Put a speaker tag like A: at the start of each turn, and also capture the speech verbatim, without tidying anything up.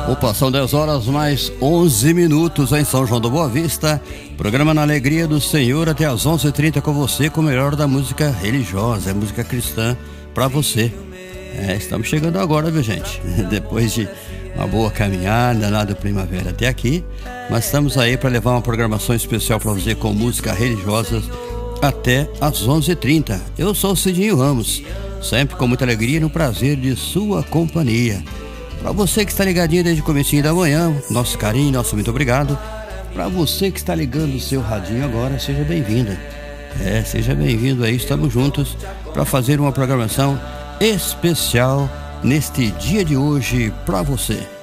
A: Opa, são dez horas mais onze minutos em São João do Boa Vista. Programa Na Alegria do Senhor até às onze e trinta com você, com o melhor da música religiosa, música cristã pra você. É, estamos chegando agora, viu, gente? Depois de uma boa caminhada lá do Primavera até aqui, mas estamos aí para levar uma programação especial para você com música religiosa até às onze e trinta. Eu sou o Cidinho Ramos, sempre com muita alegria e no prazer de sua companhia. Para você que está ligadinho desde o comecinho da manhã, nosso carinho, nosso muito obrigado. Para você que está ligando o seu radinho agora, seja bem-vinda. É, seja bem-vindo aí, estamos juntos para fazer uma programação especial neste dia de hoje para você.